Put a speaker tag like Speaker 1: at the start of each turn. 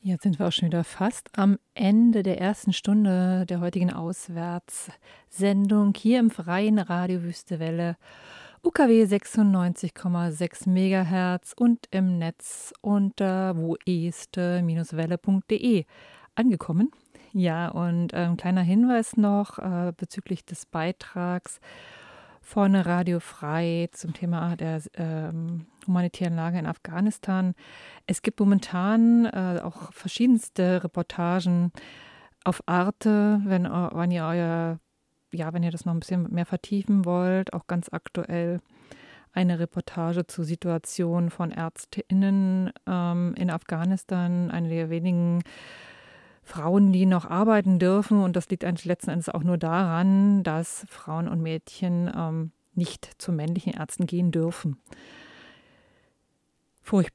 Speaker 1: Jetzt sind wir auch schon wieder fast am Ende der ersten Stunde der heutigen Auswärtssendung hier im freien Radio Wüstewelle, UKW 96,6 Megahertz und im Netz unter woeste-welle.de angekommen. Ja, und kleiner Hinweis noch bezüglich des Beitrags von Radio Frei zum Thema der humanitären Lage in Afghanistan. Es gibt momentan auch verschiedenste Reportagen auf Arte, wenn ihr wenn ihr das noch ein bisschen mehr vertiefen wollt, auch ganz aktuell eine Reportage zur Situation von ÄrztInnen in Afghanistan, eine der wenigen Frauen, die noch arbeiten dürfen. Und das liegt eigentlich letzten Endes auch nur daran, dass Frauen und Mädchen nicht zu männlichen Ärzten gehen dürfen.